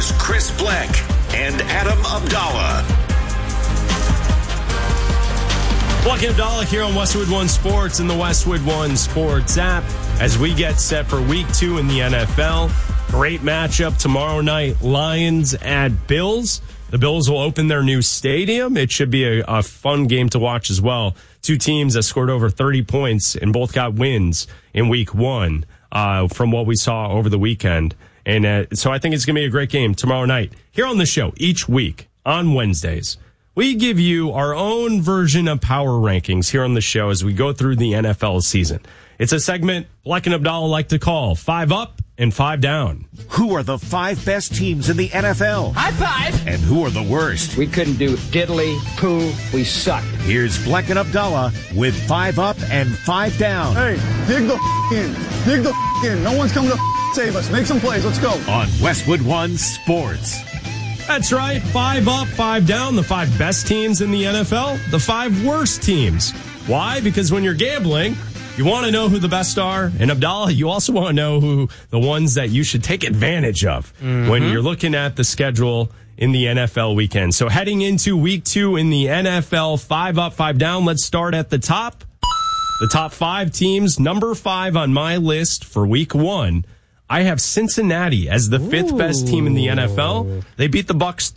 here's Chris Black and Adam Abdallah. Black and Abdallah here on Westwood One Sports and the Westwood One Sports app as we get set for Week 2 in the NFL. Great matchup tomorrow night, Lions at Bills. The Bills will open their new stadium. It should be a fun game to watch as well. Two teams that scored over 30 points and both got wins in Week 1 from what we saw over the weekend. And so I think it's going to be a great game tomorrow night. Here on the show, each week on Wednesdays, we give you our own version of power rankings here on the show as we go through the NFL season. It's a segment Black and Abdallah like to call 5 Up and 5 Down. Who are the 5 best teams in the NFL? High five! And who are the worst? We couldn't do diddly, poo, we suck. Here's Black and Abdallah with 5 Up and 5 Down. Hey, dig the in. Dig the in. No one's coming to save us. Make some plays. Let's go. On Westwood One Sports. That's right. 5 Up, 5 Down. The 5 best teams in the NFL. The 5 worst teams. Why? Because when you're gambling, you want to know who the best are. And Abdallah, you also want to know who the ones that you should take advantage of when you're looking at the schedule in the NFL weekend. So heading into Week 2 in the NFL, 5 Up, 5 Down. Let's start at the top. The top 5 teams. Number 5 on my list for Week 1. I have Cincinnati as the 5th best team in the NFL. They beat the Bucs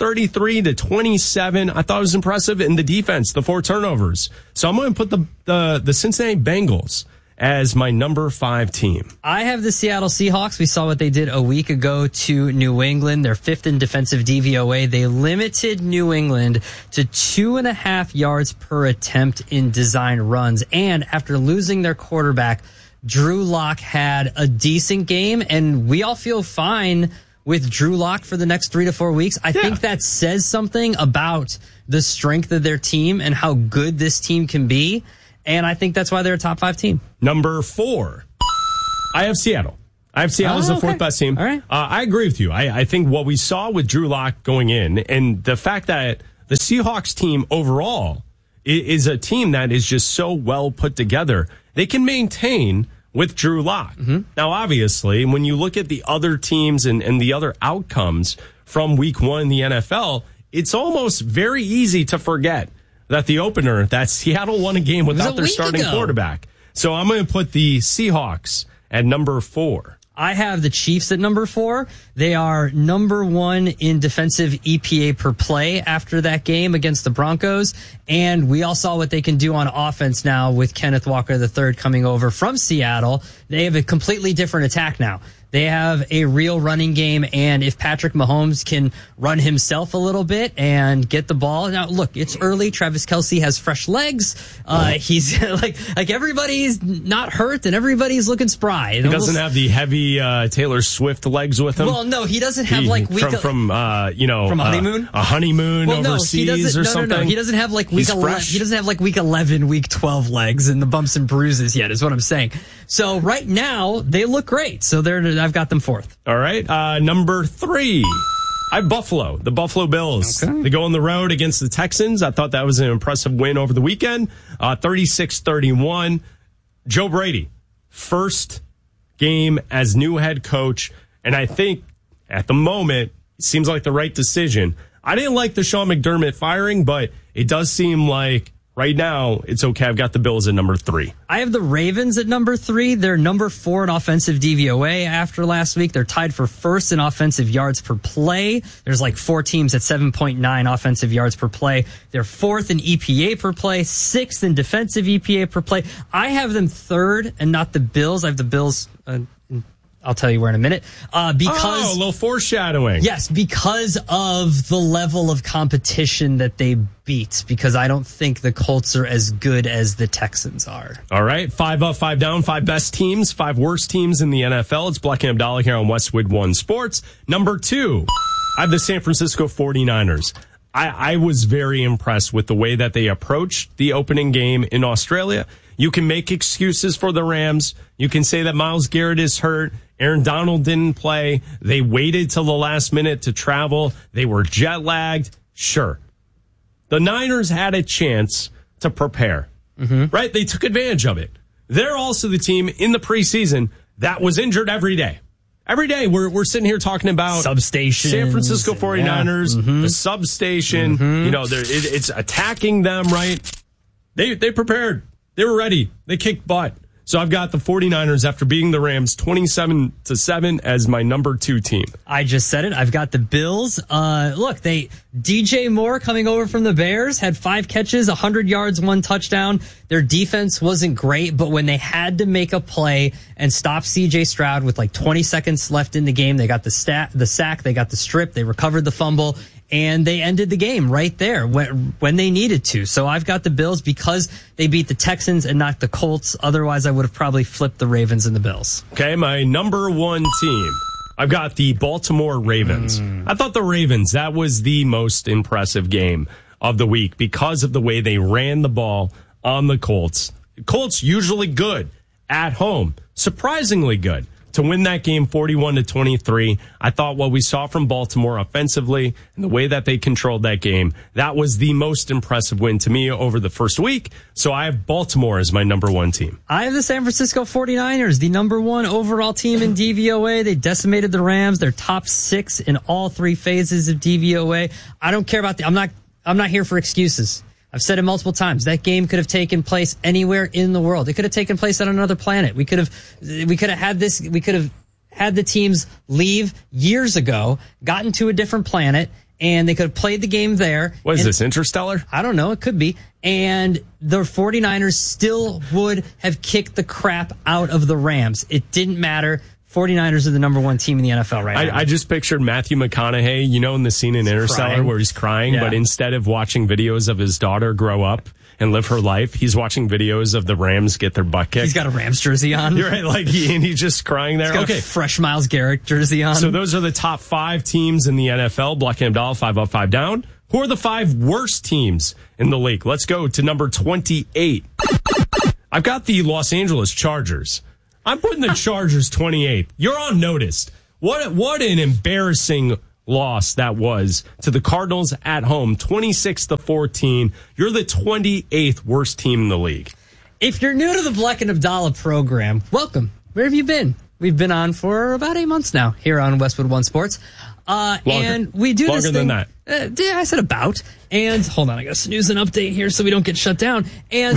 33-27. I thought it was impressive in the defense, the 4 turnovers. So I'm going to put the Cincinnati Bengals as my number 5 team. I have the Seattle Seahawks. We saw what they did a week ago to New England. They're 5th in defensive DVOA. They limited New England to 2.5 yards per attempt in design runs. And after losing their quarterback, Drew Lock had a decent game, and we all feel fine with Drew Lock for the next 3 to 4 weeks. I think that says something about the strength of their team and how good this team can be, and I think that's why they're a top 5 team. Number 4, I have Seattle. I have Seattle as the 4th best team. All right. I agree with you. I think what we saw with Drew Lock going in, and the fact that the Seahawks team overall is a team that is just so well put together, they can maintain with Drew Lock. Now, obviously, when you look at the other teams and the other outcomes from Week 1 in the NFL, it's almost very easy to forget that the opener, that Seattle won a game without their starting quarterback. So I'm going to put the Seahawks at number 4. I have the Chiefs at number 4. They are number 1 in defensive EPA per play after that game against the Broncos. And we all saw what they can do on offense now with Kenneth Walker III coming over from Seattle. They have a completely different attack now. They have a real running game, and if Patrick Mahomes can run himself a little bit and get the ball. Now, look, it's early. Travis Kelce has fresh legs. He's like everybody's not hurt, and everybody's looking spry. He doesn't have the heavy Taylor Swift legs with him. Well, no, he doesn't have from a honeymoon. A honeymoon overseas or something. No, he doesn't have like week 11. He doesn't have like week 11, week 12 legs and the bumps and bruises yet. Is what I'm saying. So right now they look great. So I've got them 4th. All right. Number 3. I have Buffalo, the Buffalo Bills. Okay. They go on the road against the Texans. I thought that was an impressive win over the weekend. 36-31. Joe Brady, first game as new head coach. And I think at the moment, it seems like the right decision. I didn't like the Sean McDermott firing, but it does seem like right now, it's okay. I've got the Bills at number 3. I have the Ravens at number 3. They're number 4 in offensive DVOA after last week. They're tied for 1st in offensive yards per play. There's like 4 teams at 7.9 offensive yards per play. They're 4th in EPA per play, 6th in defensive EPA per play. I have them 3rd and not the Bills. I have the Bills. I'll tell you where in a minute. Because a little foreshadowing. Yes, because of the level of competition that they beat. Because I don't think the Colts are as good as the Texans are. All right, 5 up, 5 down, 5 best teams, 5 worst teams in the NFL. It's Black and Abdallah here on Westwood One Sports. Number 2, I have the San Francisco 49ers. I was very impressed with the way that they approached the opening game in Australia. You can make excuses for the Rams. You can say that Myles Garrett is hurt. Aaron Donald didn't play. They waited till the last minute to travel. They were jet lagged. Sure. The Niners had a chance to prepare, right? They took advantage of it. They're also the team in the preseason that was injured every day. every day we're sitting here talking about substations, San Francisco 49ers, yeah. the substation. You know, it's attacking them, right? They prepared. They were ready. They kicked butt. So I've got the 49ers after beating the Rams 27-7 as my number 2 team. I just said it. I've got the Bills. Look, DJ Moore coming over from the Bears had 5 catches, 100 yards, 1 touchdown. Their defense wasn't great, but when they had to make a play and stop CJ Stroud with like 20 seconds left in the game, they got the sack, they got the strip, they recovered the fumble, and they ended the game right there when they needed to. So I've got the Bills because they beat the Texans and not the Colts. Otherwise, I would have probably flipped the Ravens and the Bills. Okay, my number 1 team. I've got the Baltimore Ravens. I thought the Ravens, that was the most impressive game of the week because of the way they ran the ball on the Colts. Colts usually good at home, surprisingly good. To win that game 41-23, I thought what we saw from Baltimore offensively and the way that they controlled that game, that was the most impressive win to me over the first week. So I have Baltimore as my number 1 team. I have the San Francisco 49ers, the number 1 overall team in DVOA. They decimated the Rams. They're top 6 in all 3 phases of DVOA. I don't care about I'm not here for excuses. I've said it multiple times. That game could have taken place anywhere in the world. It could have taken place on another planet. We could have had the teams leave years ago, gotten to a different planet, and they could have played the game there. What is this, Interstellar? I don't know. It could be. And the 49ers still would have kicked the crap out of the Rams. It didn't matter. 49ers are the number 1 team in the NFL right now. I just pictured Matthew McConaughey, you know, in the scene in Interstellar where he's crying, Yeah. but instead of watching videos of his daughter grow up and live her life, he's watching videos of the Rams get their butt kicked. He's got a Rams jersey on. You're right, and he's just crying there. He's got a fresh Myles Garrett jersey on. So those are the top 5 teams in the NFL. Black and Abdallah, 5 up, 5 down. Who are the 5 worst teams in the league? Let's go to number 28. I've got the Los Angeles Chargers. I'm putting the Chargers 28th. You're on notice. What an embarrassing loss that was to the Cardinals at home, 26-14. You're the 28th worst team in the league. If you're new to the Black and Abdallah program, welcome. Where have you been? We've been on for about 8 months now here on Westwood One Sports. And we do this thing. Longer than that. I said about. And hold on, I got to snooze an update here so we don't get shut down. And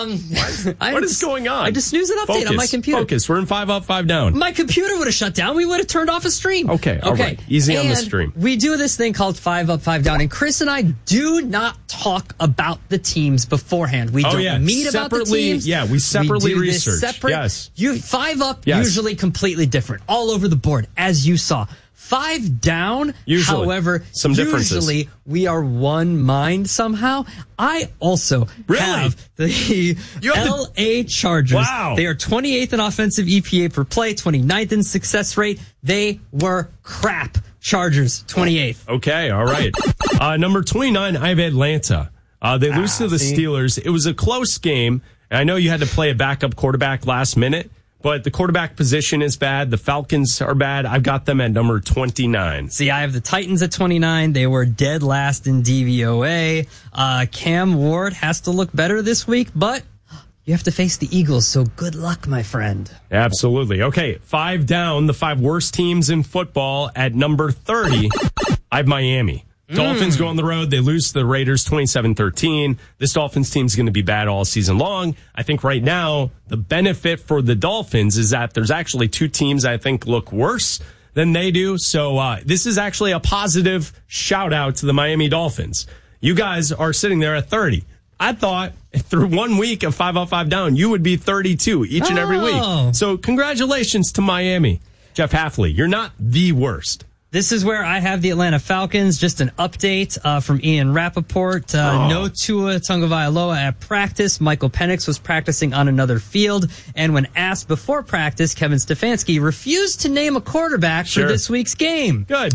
what is going on? I just snooze an update on my computer. Focus. We're in 5 up, 5 down. My computer would have shut down. We would have turned off a stream. Okay. All right. Easy on the stream. We do this thing called 5 up, 5 down. And Chris and I do not talk about the teams beforehand. We don't meet about the teams. Yeah, we separately research. Yes. 5 up, usually completely different. All over the board, as you saw. 5 down, however, some differences. Usually we are one mind somehow. I also have the LA Chargers. Wow. They are 28th in offensive EPA per play, 29th in success rate. They were crap. Chargers, 28th. Okay, all right. Number 29, I have Atlanta. They lose to the Steelers. It was a close game. And I know you had to play a backup quarterback last minute. But the quarterback position is bad. The Falcons are bad. I've got them at number 29. See, I have the Titans at 29. They were dead last in DVOA. Cam Ward has to look better this week, but you have to face the Eagles, so good luck, my friend. Absolutely. Okay, 5 down, the 5 worst teams in football at number 30. I have Miami. Dolphins go on the road. They lose to the Raiders 27-13. This Dolphins team is going to be bad all season long. I think right now the benefit for the Dolphins is that there's actually 2 teams I think look worse than they do. So this is actually a positive shout out to the Miami Dolphins. You guys are sitting there at 30. I thought through 1 week of 5 up, 5 down, you would be 32 each and every week. So congratulations to Miami. Jeff Hafley, you're not the worst. This is where I have the Atlanta Falcons. Just an update from Ian Rappaport. No Tua Tagovailoa at practice. Michael Penix was practicing on another field. And when asked before practice, Kevin Stefanski refused to name a quarterback for this week's game. Good.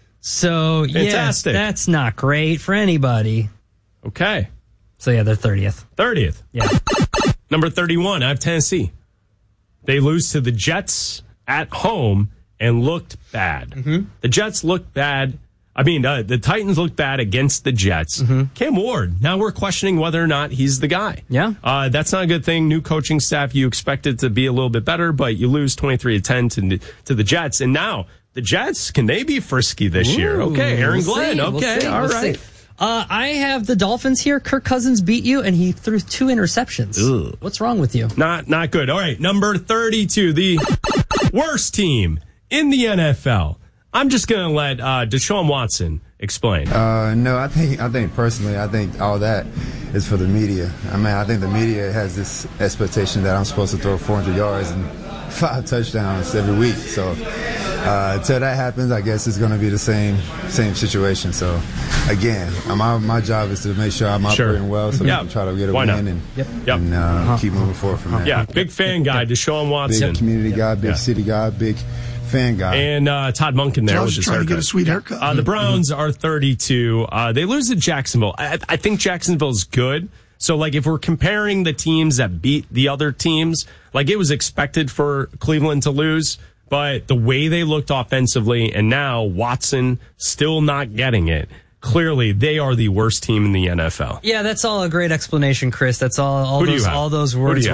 So, fantastic. That's not great for anybody. Okay. So, yeah, they're 30th. 30th. Yeah. Number 31, I have Tennessee. They lose to the Jets at home and looked bad. The Jets looked bad. I mean, the Titans looked bad against the Jets. Cam Ward, now we're questioning whether or not he's the guy. Yeah. That's not a good thing. New coaching staff, you expect it to be a little bit better, but you lose 23-10 to the Jets. And now, the Jets, can they be frisky this year? Okay, Aaron Glenn. Okay, all right. I have the Dolphins here. Kirk Cousins beat you, and he threw 2 interceptions. Ugh. What's wrong with you? Not good. All right, number 32, the worst team in the NFL. I'm just going to let Deshaun Watson explain. No, I think personally, I think all that is for the media. I mean, I think the media has this expectation that I'm supposed to throw 400 yards and 5 touchdowns every week. So until that happens, I guess it's going to be the same situation. So again, my job is to make sure I'm operating well, so we can try to get a win and keep moving forward from there. Yeah, big fan guy, Deshaun Watson. Big community guy, big city guy, big fan guy. And Todd Monken there. Josh is trying to get a sweet haircut. The Browns are 32. They lose to Jacksonville. I think Jacksonville's good. So, like, if we're comparing the teams that beat the other teams, like, it was expected for Cleveland to lose, but the way they looked offensively, and now Watson still not getting it, clearly they are the worst team in the NFL. Yeah, that's all a great explanation, Chris. That's all those words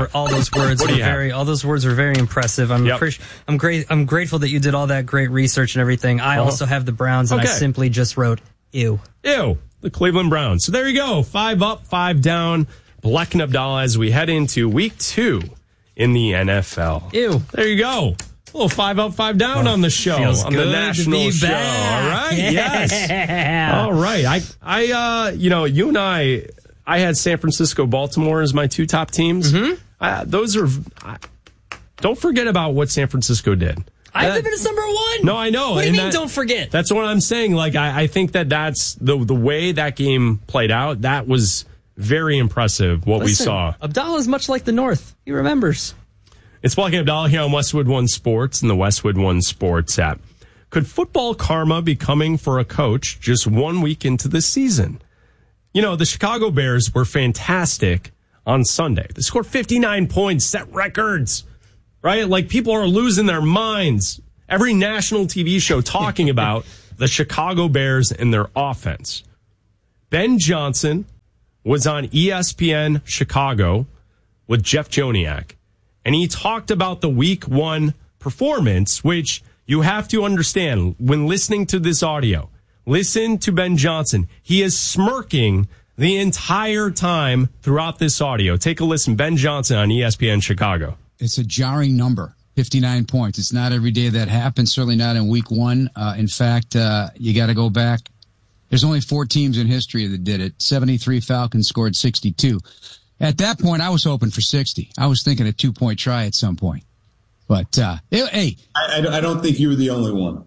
were very impressive. I'm grateful that you did all that great research and everything. I also have the Browns, and I simply just wrote ew. The Cleveland Browns. So there you go. 5 up, 5 down. Black and Abdallah as we head into week 2 in the NFL. Ew. There you go. A little 5 up, 5 down on the show, on the national show. All right. Yes. All right. I you and I had San Francisco, Baltimore as my 2 top teams. Those are, don't forget about what San Francisco did. I have them as number 1. No, I know. What do you mean, don't forget? That's what I'm saying. Like, I think that's the way that game played out. That was very impressive, we saw. Abdallah is much like the North. He remembers. It's Black and Abdallah here on Westwood One Sports and the Westwood One Sports app. Could football karma be coming for a coach just 1 week into the season? You know, the Chicago Bears were fantastic on Sunday. They scored 59 points, set records. Right? Like, people are losing their minds. Every national TV show talking about the Chicago Bears and their offense. Ben Johnson was on ESPN Chicago with Jeff Joniak, and he talked about the week 1 performance, which you have to understand when listening to this audio. Listen to Ben Johnson. He is smirking the entire time throughout this audio. Take a listen. Ben Johnson on ESPN Chicago. It's a jarring number, 59 points. It's not every day that happens, certainly not in week 1. In fact, you got to go back. There's only 4 teams in history that did it. 73 Falcons scored 62. At that point, I was hoping for 60. I was thinking a 2-point try at some point. But, hey. I don't think you were the only one.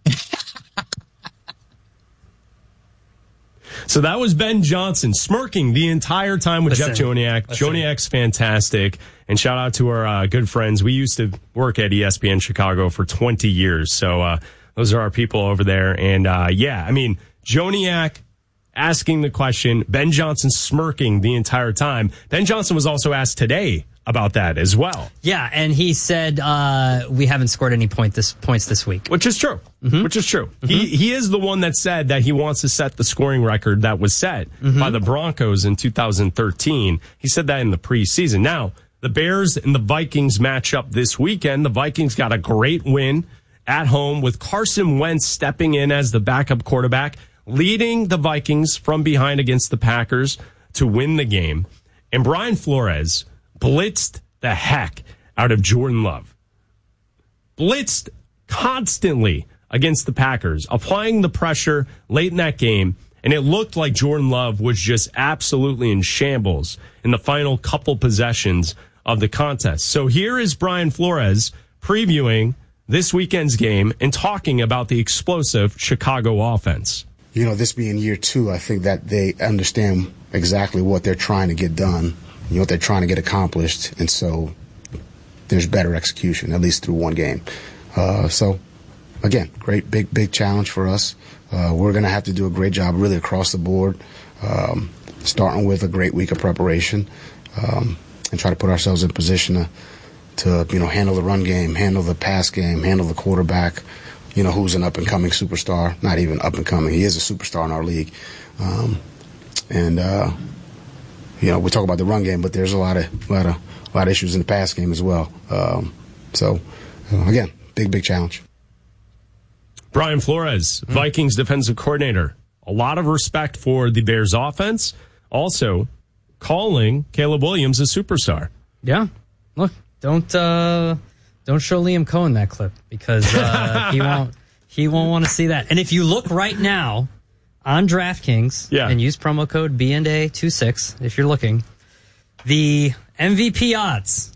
So that was Ben Johnson smirking the entire time with Jeff Joniak. Joniak's fantastic. And shout out to our good friends. We used to work at ESPN Chicago for 20 years. So those are our people over there. And I mean, Joniak asking the question, Ben Johnson smirking the entire time. Ben Johnson was also asked today about that as well. Yeah, and he said we haven't scored any points this week. Which is true. Which is true. He is the one that said that he wants to set the scoring record that was set by the Broncos in 2013. He said that in the preseason. Now, the Bears and the Vikings match up this weekend. The Vikings got a great win at home with Carson Wentz stepping in as the backup quarterback, leading the Vikings from behind against the Packers to win the game. And Brian Flores blitzed the heck out of Jordan Love. Blitzed constantly against the Packers, applying the pressure late in that game, and it looked like Jordan Love was just absolutely in shambles in the final couple possessions of the contest. So here is Brian Flores previewing this weekend's game and talking about the explosive Chicago offense. You know, this being year 2, I think that they understand exactly what they're trying to get done, what they're trying to get accomplished, and so there's better execution, at least through one game. So, again, great, big challenge for us. We're going to have to do a great job really across the board, starting with a great week of preparation, and try to put ourselves in a position to handle the run game, handle the pass game, handle the quarterback, who's an up-and-coming superstar. Not even up-and-coming. He is a superstar in our league. We talk about the run game, but there's a lot of issues in the pass game as well. Again, big challenge. Brian Flores, Vikings defensive coordinator. A lot of respect for the Bears offense. Also, calling Caleb Williams a superstar. Yeah. Look, don't show Liam Cohen that clip because he won't want to see that. And if you look right now on DraftKings and use promo code BNDA26 if you're looking, the MVP odds.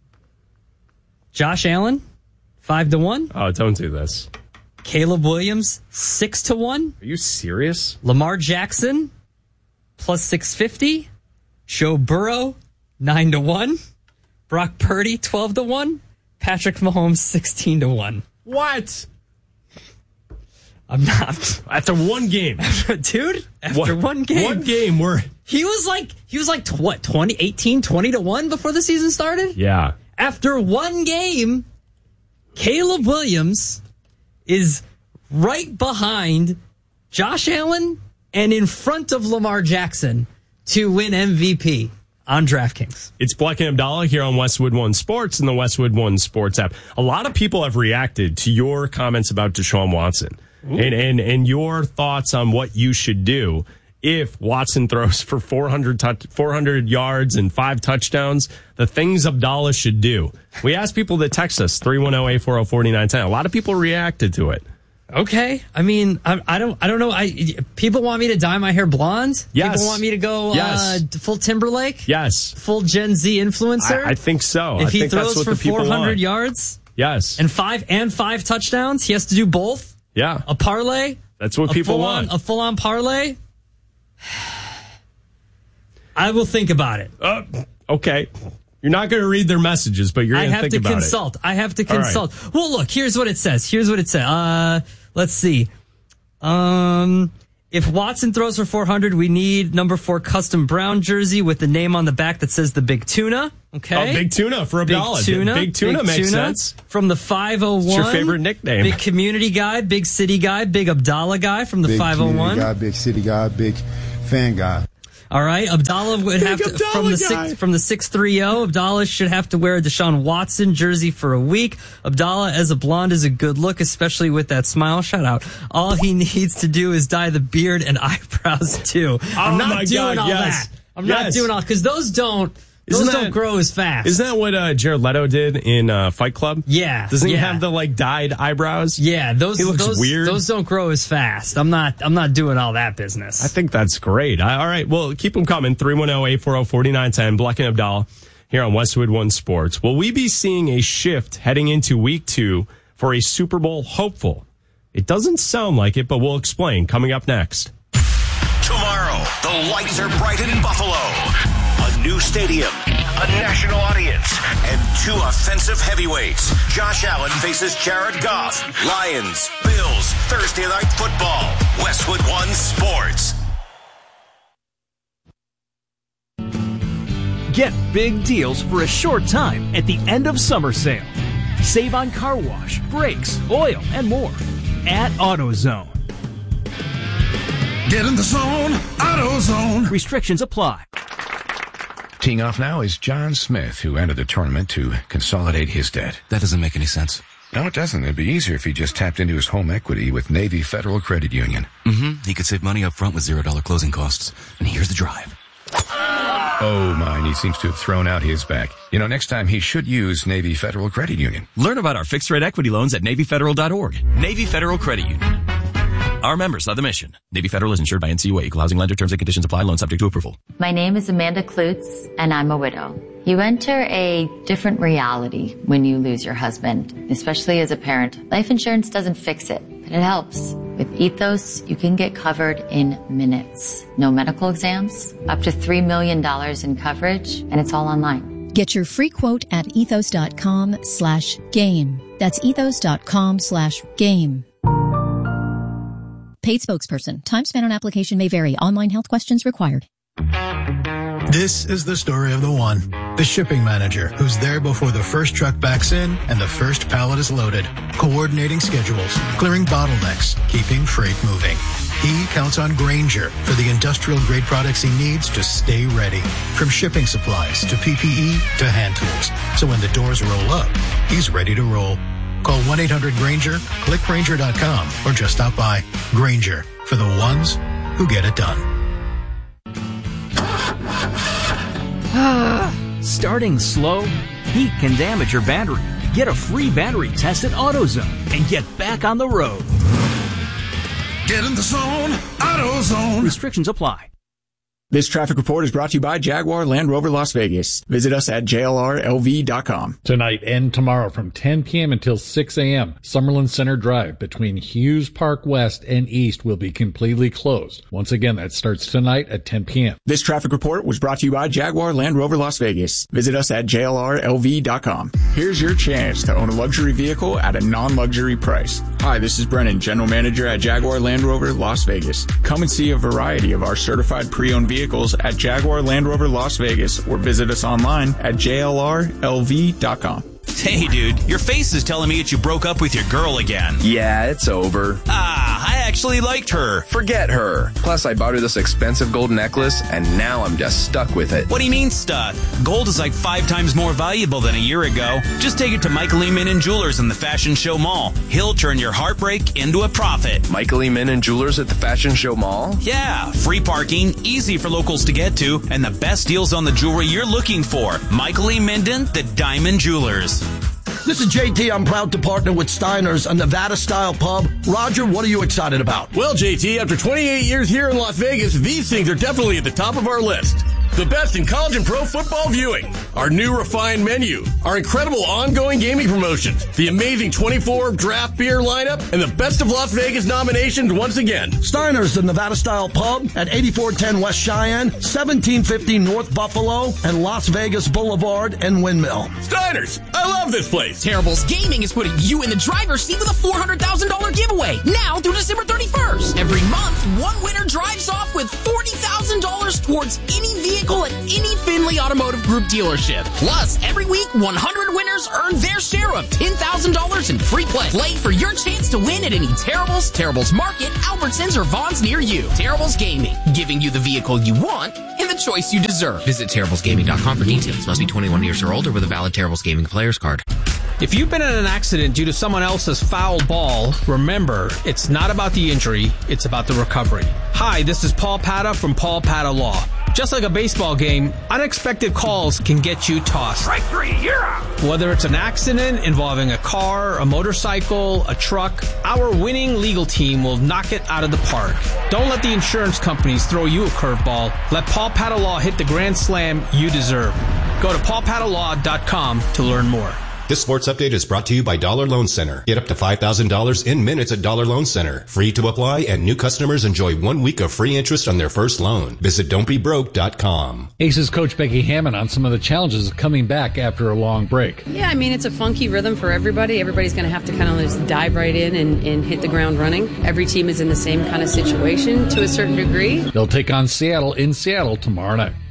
Josh Allen 5-1. Oh, don't do this. Caleb Williams 6-1. Are you serious? Lamar Jackson plus 650. Joe Burrow 9-1. Brock Purdy 12-1. Patrick Mahomes 16-1. What? I'm not. After one game, dude. After one game where he was like what 20-1 before the season started. Yeah. After one game, Caleb Williams is right behind Josh Allen and in front of Lamar Jackson to win MVP on DraftKings. It's Black and Abdallah here on Westwood One Sports and the Westwood One Sports app. A lot of people have reacted to your comments about Deshaun Watson and your thoughts on what you should do if Watson throws for 400 yards and 5 touchdowns. The things Abdallah should do. We asked people to text us 310-840-4910. A lot of people reacted to it. Okay. I mean, I don't know. People want me to dye my hair blonde. Yes. People want me to go full Timberlake. Yes. Full Gen Z influencer. I think so. If I he think throws that's what for the people 400 want. yards, yes, and five touchdowns, he has to do both. Yeah, a parlay. That's what people want. A full-on parlay. I will think about it. Okay. You're not going to read their messages, but you're going to think about it. I have to consult. Right. Well, look, here's what it says. Let's see. If Watson throws for 400, we need number 4 custom brown jersey with the name on the back that says the Big Tuna. Okay. Oh, Big Tuna for Abdallah. Big Tuna makes sense. From the 501. It's your favorite nickname. Big community guy, big city guy, big Abdallah guy from the 501. Big community guy, big city guy, big fan guy. All right, Abdallah would have to from the 630. Abdallah should have to wear a Deshaun Watson jersey for a week. Abdallah as a blonde is a good look, especially with that smile. Shout out. All he needs to do is dye the beard and eyebrows too. I'm not doing all that. I'm not doing all because those don't grow as fast. Isn't that what Jared Leto did in Fight Club? Yeah. Doesn't he have the dyed eyebrows? Yeah, he looks weird. Those don't grow as fast. I'm not doing all that business. I think that's great. All right, well, keep them coming. 310-840-4910. Black and Abdallah here on Westwood One Sports. Will we be seeing a shift heading into week 2 for a Super Bowl hopeful? It doesn't sound like it, but we'll explain coming up next. Tomorrow, the lights are bright in Buffalo. A new stadium, a national audience, and 2 offensive heavyweights. Josh Allen faces Jared Goff. Lions, Bills, Thursday Night Football. Westwood One Sports. Get big deals for a short time at the end of summer sale. Save on car wash, brakes, oil, and more at AutoZone. Get in the zone, AutoZone. Restrictions apply. Teeing off now is John Smith, who entered the tournament to consolidate his debt. That doesn't make any sense. No, it doesn't. It'd be easier if he just tapped into his home equity with Navy Federal Credit Union. He could save money up front with $0 closing costs. And here's the drive. Oh, my, he seems to have thrown out his back. Next time he should use Navy Federal Credit Union. Learn about our fixed-rate equity loans at NavyFederal.org. Navy Federal Credit Union. Our members love the mission. Navy Federal is insured by NCUA. Equal housing lender. Terms and conditions apply. Loan subject to approval. My name is Amanda Klutz, and I'm a widow. You enter a different reality when you lose your husband, especially as a parent. Life insurance doesn't fix it, but it helps. With Ethos, you can get covered in minutes. No medical exams, up to $3 million in coverage, and it's all online. Get your free quote at ethos.com/game. That's ethos.com/game. Paid spokesperson. Time spent on application may vary. Online health questions required. This is the story of the one. The shipping manager, who's there before the first truck backs in and the first pallet is loaded, coordinating schedules, clearing bottlenecks, keeping freight moving. He counts on Grainger for the industrial-grade products he needs to stay ready. From shipping supplies to PPE to hand tools. So when the doors roll up, he's ready to roll. Call 1-800-GRAINGER, click Grainger.com, or just stop by. Grainger, for the ones who get it done. Starting slow? Heat can damage your battery. Get a free battery test at AutoZone and get back on the road. Get in the zone, AutoZone. Restrictions apply. This traffic report is brought to you by Jaguar Land Rover Las Vegas. Visit us at jlrlv.com. Tonight and tomorrow from 10 p.m. until 6 a.m., Summerlin Center Drive between Hughes Park West and East will be completely closed. Once again, that starts tonight at 10 p.m. This traffic report was brought to you by Jaguar Land Rover Las Vegas. Visit us at jlrlv.com. Here's your chance to own a luxury vehicle at a non-luxury price. Hi, this is Brennan, General Manager at Jaguar Land Rover Las Vegas. Come and see a variety of our certified pre-owned vehicles at Jaguar Land Rover Las Vegas, or visit us online at jlrlv.com. Hey, dude, your face is telling me that you broke up with your girl again. Yeah, it's over. I actually liked her. Forget her. Plus, I bought her this expensive gold necklace, and now I'm just stuck with it. What do you mean stuck? Gold is like 5 times more valuable than a year ago. Just take it to Michael E. Min & Jewelers in the Fashion Show Mall. He'll turn your heartbreak into a profit. Michael E. Min & Jewelers at the Fashion Show Mall? Yeah, free parking, easy for locals to get to, and the best deals on the jewelry you're looking for. Michael E. Minden, the Diamond Jewelers. This is JT. I'm proud to partner with Steiner's, a Nevada-style pub. Roger, what are you excited about? Well, JT, after 28 years here in Las Vegas, these things are definitely at the top of our list. The best in college and pro football viewing, our new refined menu, our incredible ongoing gaming promotions, the amazing 24 draft beer lineup, and the Best of Las Vegas nominations once again. Steiner's, the Nevada-style pub at 8410 West Cheyenne, 1750 North Buffalo, and Las Vegas Boulevard and Windmill. Steiner's, I love this place. Terribles Gaming is putting you in the driver's seat with a $400,000 giveaway now through December 31st. Every month, one winner drives off with $40,000 towards any vehicle at any Finley Automotive Group dealership. Plus, every week, 100 winners earn their share of $10,000 in free play. Play for your chance to win at any Terribles, Terribles Market, Albertsons, or Vaughn's near you. Terribles Gaming, giving you the vehicle you want and the choice you deserve. Visit TerriblesGaming.com for details. Must be 21 years or older with a valid Terribles Gaming player's card. If you've been in an accident due to someone else's foul ball, remember, it's not about the injury, it's about the recovery. Hi, this is Paul Pata from Paul Pata Law. Just like a baseball game, unexpected calls can get you tossed. Strike three, you're out. Whether it's an accident involving a car, a motorcycle, a truck, our winning legal team will knock it out of the park. Don't let the insurance companies throw you a curveball. Let Paul Pata Law hit the grand slam you deserve. Go to paulpatalaw.com to learn more. This sports update is brought to you by Dollar Loan Center. Get up to $5,000 in minutes at Dollar Loan Center. Free to apply, and new customers enjoy 1 week of free interest on their first loan. Visit don'tbebroke.com. Aces coach Becky Hammond on some of the challenges of coming back after a long break. Yeah, I mean, it's a funky rhythm for everybody. Everybody's going to have to kind of just dive right in and hit the ground running. Every team is in the same kind of situation to a certain degree. They'll take on Seattle in Seattle tomorrow night.